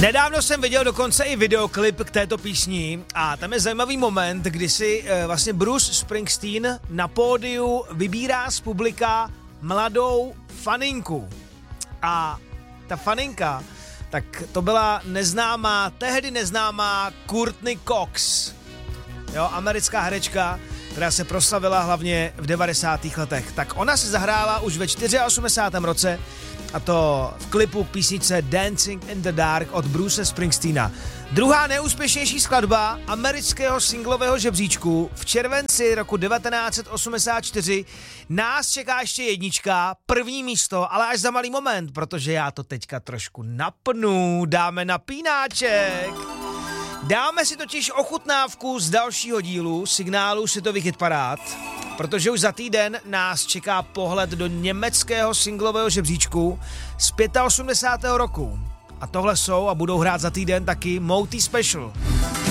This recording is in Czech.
Nedávno jsem viděl dokonce i videoklip k této písni a tam je zajímavý moment, kdy si vlastně Bruce Springsteen na pódiu vybírá z publika mladou faninku. A ta faninka, tak to byla tehdy neznámá Courtney Cox. Jo, americká herečka, která se proslavila hlavně v 90. letech. Tak ona se zahrála už ve 84. roce, a to v klipu k písničce Dancing in the Dark od Bruce Springsteena. Druhá nejúspěšnější skladba amerického singlového žebříčku v červenci roku 1984. Nás čeká ještě jednička, první místo, ale až za malý moment, protože já to teďka trošku napnu, dáme napínáček. Dáme si totiž ochutnávku z dalšího dílu signálu světových hitparád, protože už za týden nás čeká pohled do německého singlového žebříčku z 85. roku. A tohle jsou a budou hrát za týden taky Mouty Special.